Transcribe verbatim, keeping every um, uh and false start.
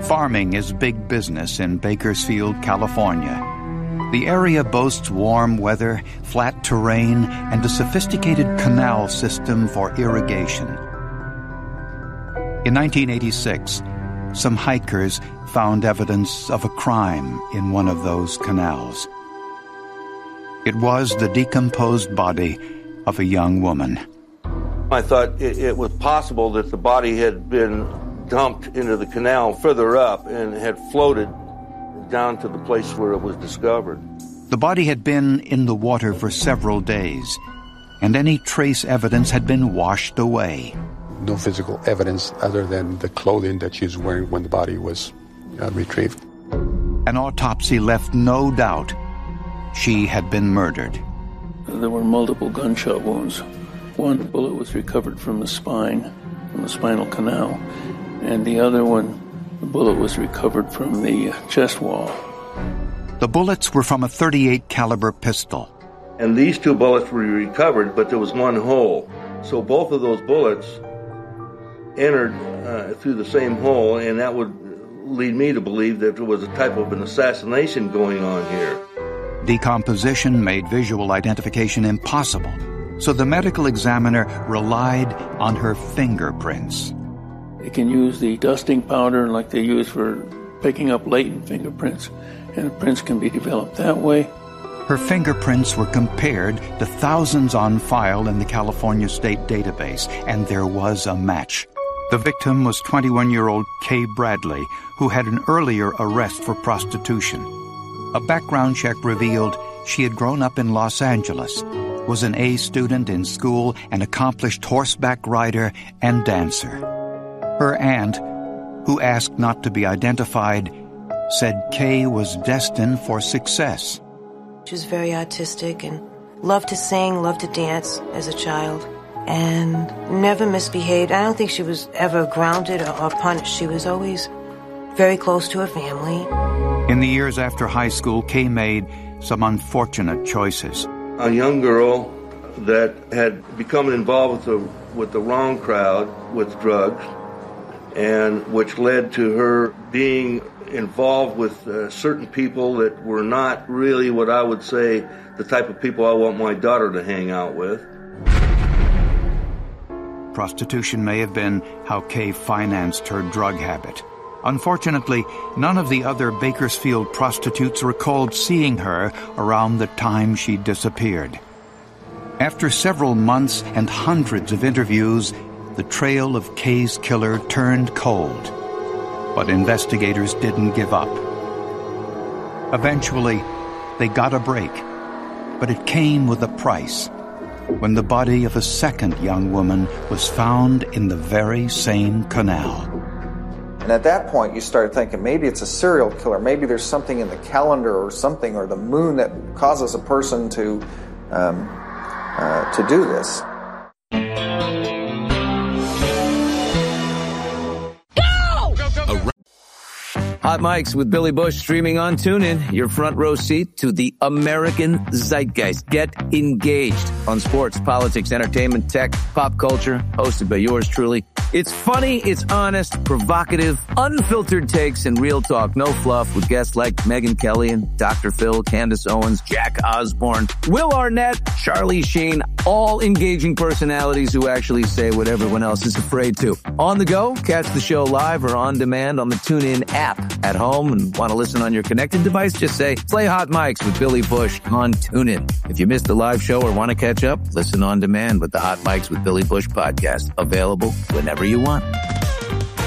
Farming is big business in Bakersfield, California. The area boasts warm weather, flat terrain, and a sophisticated canal system for irrigation. In nineteen eighty-six, some hikers found evidence of a crime in one of those canals. It was the decomposed body of a young woman. I thought it, it was possible that the body had been dumped into the canal further up and had floated down to the place where it was discovered. The body had been in the water for several days, and any trace evidence had been washed away. No physical evidence other than the clothing that she was wearing when the body was uh, retrieved. An autopsy left no doubt she had been murdered. There were multiple gunshot wounds. One bullet was recovered from the spine, from the spinal canal, and the other one, the bullet was recovered from the chest wall. The bullets were from a thirty-eight caliber pistol. And these two bullets were recovered, but there was one hole. So both of those bullets entered uh, through the same hole, and that would lead me to believe that there was a type of an assassination going on here. Decomposition made visual identification impossible, so the medical examiner relied on her fingerprints. They can use the dusting powder like they use for picking up latent fingerprints, and the prints can be developed that way. Her fingerprints were compared to thousands on file in the California State Database, and there was a match. The victim was twenty-one-year-old Kay Bradley, who had an earlier arrest for prostitution. A background check revealed she had grown up in Los Angeles, was an A student in school, an accomplished horseback rider and dancer. Her aunt, who asked not to be identified, said Kay was destined for success. She was very artistic and loved to sing, loved to dance as a child, and never misbehaved. I don't think she was ever grounded or, or punished. She was always very close to her family. In the years after high school, Kay made some unfortunate choices. A young girl that had become involved with the, with the wrong crowd, with drugs, and which led to her being involved with uh, certain people that were not really what I would say the type of people I want my daughter to hang out with. Prostitution may have been how Kay financed her drug habit. Unfortunately, none of the other Bakersfield prostitutes recalled seeing her around the time she disappeared. After several months and hundreds of interviews, the trail of Kay's killer turned cold. But investigators didn't give up. Eventually, they got a break, but it came with a price, when the body of a second young woman was found in the very same canal. And at that point, you started thinking, maybe it's a serial killer. Maybe there's something in the calendar or something, or the moon that causes a person to um, uh, to do this. Hot Mics with Billy Bush streaming on TuneIn. Your front row seat to the American zeitgeist. Get engaged on sports, politics, entertainment, tech, pop culture. Hosted by yours truly. It's funny, it's honest, provocative, unfiltered takes, and real talk. No fluff with guests like Megyn Kelly and Doctor Phil, Candace Owens, Jack Osborne, Will Arnett, Charlie Sheen. All engaging personalities who actually say what everyone else is afraid to. On the go, catch the show live or on demand on the TuneIn app. At home and want to listen on your connected device, just say, play Hot Mics with Billy Bush on TuneIn. If you missed the live show or want to catch up, listen on demand with the Hot Mics with Billy Bush podcast. Available whenever you want.